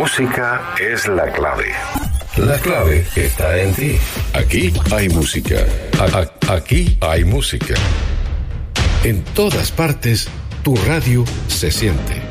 música es la clave. La clave está en ti. Aquí hay música. Aquí hay música. En todas partes, tu radio se siente.